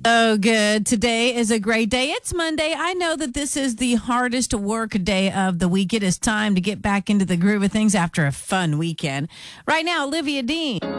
Oh, good. Today is a great day. It's Monday. I know that this is the hardest work day of the week. It is time to get back into the groove of things after a fun weekend. Right now, Olivia Dean.